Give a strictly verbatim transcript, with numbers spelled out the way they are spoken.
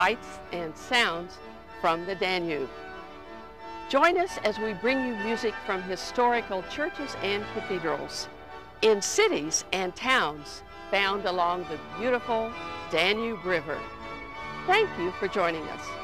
sights and sounds from the Danube. Join us as we bring you music from historical churches and cathedrals in cities and towns found along the beautiful Danube River. Thank you for joining us.